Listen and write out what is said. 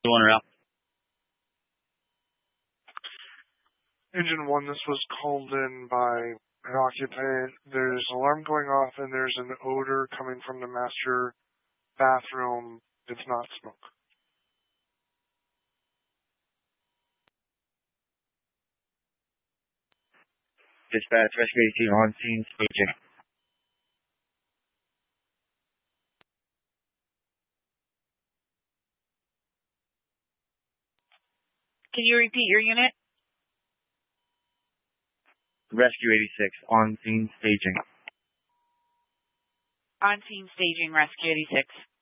One route. Engine 1, this was called in by an occupant. There's an alarm going off and there's an odor coming from the master bathroom. It's not smoke. Dispatch, rescue team on scene, staging. Can you repeat your unit? Rescue 86, on scene, staging. On scene staging, Rescue 86.